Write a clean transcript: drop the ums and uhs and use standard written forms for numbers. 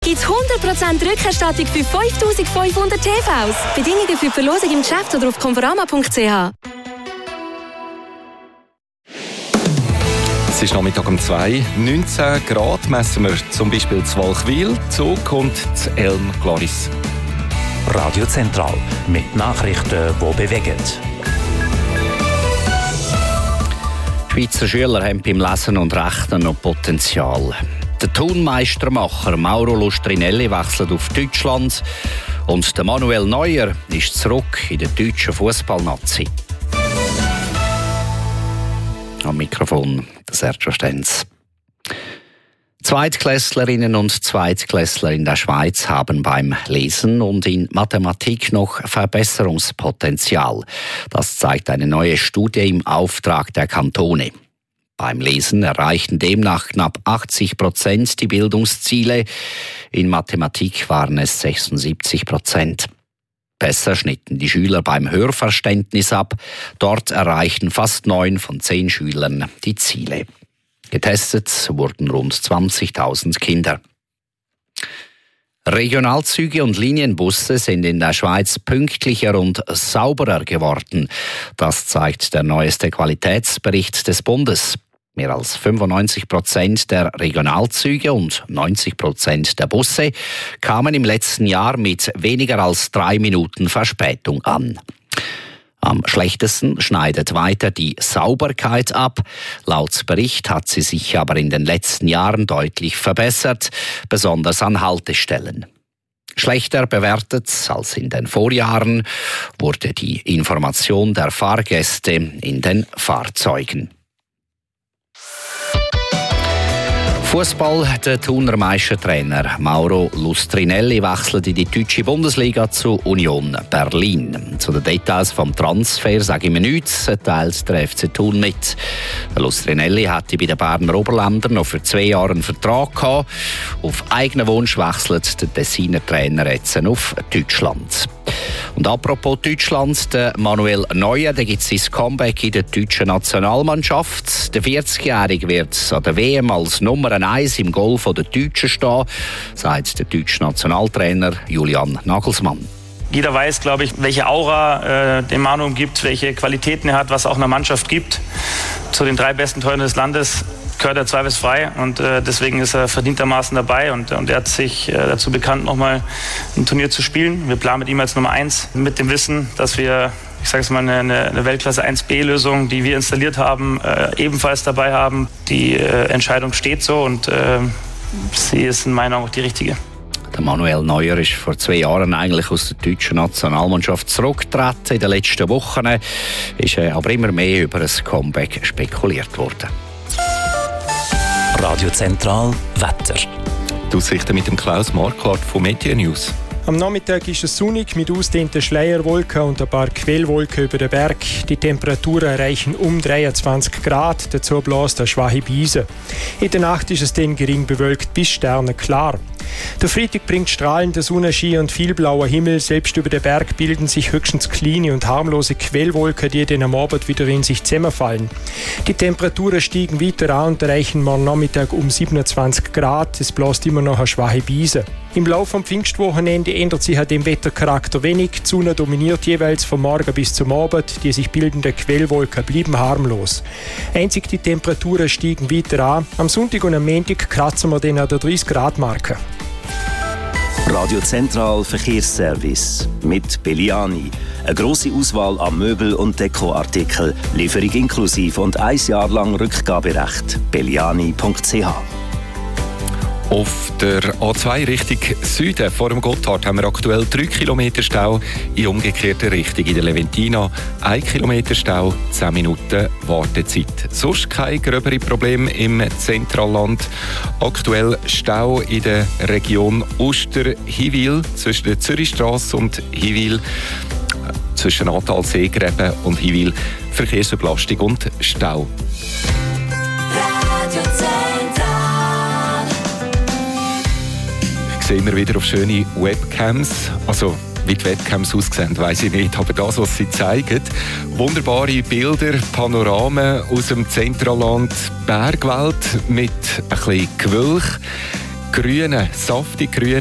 gibt es 100% Rückerstattung für 5500 TVs. Bedingungen für die Verlosung im Geschäft oder auf conforama.ch. Es ist Nachmittag um 2. 19 Grad messen wir zum Beispiel zu Walchwil, Zug und zu Elm-Glaris. Radio Zentral mit Nachrichten, die bewegen. Schweizer Schüler haben beim Lesen und Rechnen noch Potenzial. Der Tonmeistermacher Mauro Lustrinelli wechselt auf Deutschland und der Manuel Neuer ist zurück in der deutschen Fußballnazi. Am Mikrofon der Sergio Stenz. Zweitklässlerinnen und Zweitklässler in der Schweiz haben beim Lesen und in Mathematik noch Verbesserungspotenzial. Das zeigt eine neue Studie im Auftrag der Kantone. Beim Lesen erreichten demnach knapp 80% die Bildungsziele. In Mathematik waren es 76%. Besser schnitten die Schüler beim Hörverständnis ab. Dort erreichten fast 9 von 10 Schülern die Ziele. Getestet wurden rund 20.000 Kinder. Regionalzüge und Linienbusse sind in der Schweiz pünktlicher und sauberer geworden. Das zeigt der neueste Qualitätsbericht des Bundes. Mehr als 95% der Regionalzüge und 90% der Busse kamen im letzten Jahr mit weniger als 3 Minuten Verspätung an. Am schlechtesten schneidet weiter die Sauberkeit ab. Laut Bericht hat sie sich aber in den letzten Jahren deutlich verbessert, besonders an Haltestellen. Schlechter bewertet als in den Vorjahren wurde die Information der Fahrgäste in den Fahrzeugen. Fußball, der Thuner Meistertrainer Mauro Lustrinelli wechselt in die deutsche Bundesliga zu Union Berlin. Zu den Details vom Transfer sage ich mir nichts, teilt der FC Thun mit. Lustrinelli hatte bei den Berner Oberländern noch für 2 Jahre einen Vertrag gehabt. Auf eigenen Wunsch wechselt der Tessiner Trainer jetzt auf Deutschland. Und apropos Deutschland, der Manuel Neuer, der gibt sein Comeback in der deutschen Nationalmannschaft. Der 40-Jährige wird an der WM als Nummer 1 im Goal der Deutschen stehen, sagt der deutsche Nationaltrainer Julian Nagelsmann. Jeder weiß, glaube ich, welche Aura dem Manu umgibt, welche Qualitäten er hat, was auch einer Mannschaft gibt. Zu den 3 besten Torhütern des Landes gehört er zweifelsfrei und deswegen ist er verdientermaßen dabei und er hat sich dazu bekannt, nochmal ein Turnier zu spielen. Wir planen mit ihm als Nummer 1 mit dem Wissen, dass wir, ich sage es mal, eine Weltklasse 1B-Lösung, die wir installiert haben, ebenfalls dabei haben. Die Entscheidung steht so und sie ist in meinen Augen auch die richtige. Der Manuel Neuer ist vor 2 Jahren eigentlich aus der deutschen Nationalmannschaft zurückgetreten. In den letzten Wochen ist aber immer mehr über ein Comeback spekuliert worden. Radio Zentral Wetter. Die Aussichten mit dem Klaus Marquardt von Media News. Am Nachmittag ist es sonnig mit ausdehnten Schleierwolken und ein paar Quellwolken über den Berg. Die Temperaturen erreichen um 23 Grad, dazu bläst eine schwache Brise. In der Nacht ist es dann gering bewölkt bis sternenklar. Der Freitag bringt strahlende Sonnenschein und viel blauer Himmel. Selbst über den Berg bilden sich höchstens kleine und harmlose Quellwolken, die dann am Abend wieder in sich zusammenfallen. Die Temperaturen steigen weiter an und erreichen morgen Nachmittag um 27 Grad. Es bläst immer noch eine schwache Brise. Im Laufe des Pfingstwochenende ändert sich an dem Wettercharakter wenig. Die Sonne dominiert jeweils vom Morgen bis zum Abend. Die sich bildenden Quellwolken bleiben harmlos. Einzig die Temperaturen steigen weiter an. Am Sonntag und am Montag kratzen wir dann an der 30-Grad-Marke. Radio Zentral Verkehrsservice mit Belliani. Eine grosse Auswahl an Möbel- und Dekoartikeln, Lieferung inklusive und 1 Jahr lang Rückgaberecht. belliani.ch. Auf der A2 Richtung Süden vor dem Gotthard haben wir aktuell 3 Kilometer Stau in umgekehrter Richtung. In der Leventina 1 Kilometer Stau, 10 Minuten Wartezeit. Sonst kein gröbere Problem im Zentralland. Aktuell Stau in der Region Uster-Hiwil zwischen der Zürichstrasse und Hiwil, zwischen Natal-Seegräben und Hiwil. Verkehrsbelastung und Stau. Immer wieder auf schöne Webcams. Also, wie die Webcams aussehen, weiss ich nicht. Aber das, was sie zeigen, wunderbare Bilder, Panoramen aus dem Zentralland, Bergwelt mit ein bisschen Gewölk. grünen, saftig grünen